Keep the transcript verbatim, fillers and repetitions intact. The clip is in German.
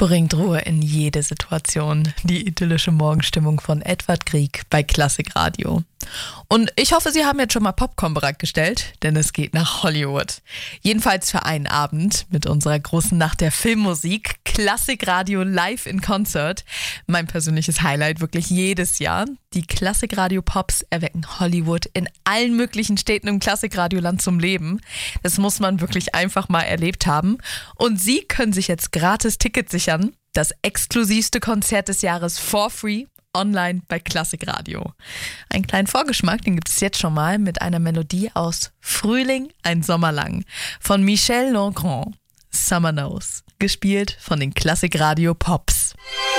bringt Ruhe in jede Situation. Die idyllische Morgenstimmung von Edward Grieg bei Klassikradio. Und ich hoffe, Sie haben jetzt schon mal Popcorn bereitgestellt, denn es geht nach Hollywood. Jedenfalls für einen Abend mit unserer großen Nacht der Filmmusik. Klassikradio live in Concert. Mein persönliches Highlight wirklich jedes Jahr. Die Klassikradio Pops erwecken Hollywood in allen möglichen Städten im Klassikradioland zum Leben. Das muss man wirklich einfach mal erlebt haben. Und Sie können sich jetzt gratis Tickets sichern. Das exklusivste Konzert des Jahres for free. Online bei Klassikradio. Einen kleinen Vorgeschmack, den gibt es jetzt schon mal mit einer Melodie aus Frühling, ein Sommer lang von Michel Legrand. Summer Knows, gespielt von den Klassikradio Pops.